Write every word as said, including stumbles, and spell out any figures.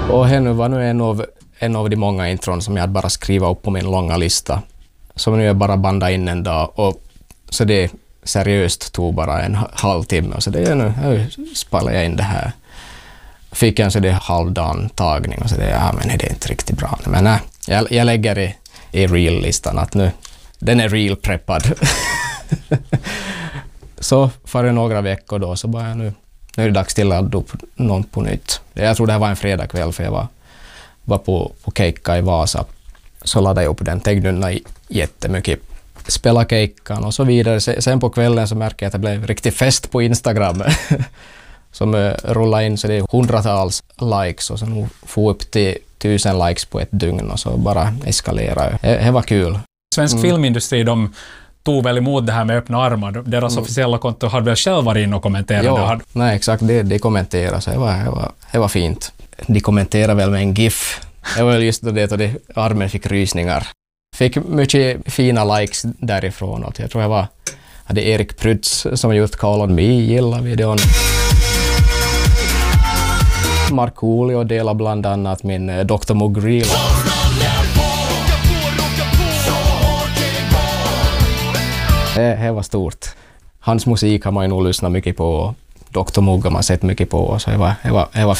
Och här nu var nu en av, en av de många intron som jag hade bara skrivit upp på min långa lista. Som nu jag bara bandade in en dag. Och så det seriöst tog bara en halvtimme. Och så det är nu, nu spelade jag in det här. Fick en så det halvdan tagning och så det, ja men det är inte riktigt bra. Men nej, jag, jag lägger i, i real-listan att nu, den är real-preppad. Så för några veckor då så bara nu, nu är det dags till att ladda upp någon på nytt. Jag tror det här var en fredagkväll för jag var, var på, på Keikka i Vasa. Så laddade jag upp den, tänkte jättemycket. Spela Keikkan och så vidare. Sen på kvällen så märker jag att det blev riktigt fest på Instagram. Som uh, rullade in så det är hundratals likes och sen få upp till tusen likes på ett dygn och så bara eskalera. Det, det var kul. Svensk mm. filmindustri, de tog väl emot det här med öppna armar. Deras mm. officiella konto hade väl själv varit in och kommenterat. Jo, hade... nej exakt, det, de kommenterade så det var, det, var, det var fint. De kommenterade väl med en gif. Det var just det att armen fick rysningar. Fick mycket fina likes därifrån. Och jag tror jag var hade Erik Prytz som gjort Call on Me, gillar videon. Markoolio delar bland annat min eh, doktor Mugreal. Det, det var stort. Hans musik har man ju nog lyssnat mycket på. doktor Mugg har man sett mycket på. Så det var, det var, det var